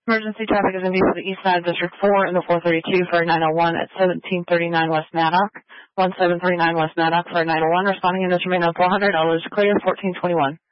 Emergency traffic is in view for the east side of District 4 and the 432 for a 901 at 1739 West Maddock. 1739 West Maddock for a 901. Responding in this remain on 400. All is clear. 1421.